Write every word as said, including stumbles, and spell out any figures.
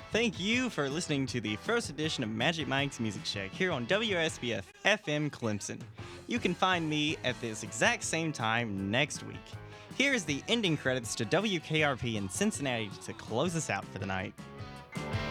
Thank you for listening to the first edition of Magic Mike's Music Shack here on W S B F F M Clemson. You can find me at this exact same time next week. Here's the ending credits to W K R P in Cincinnati to close us out for the night.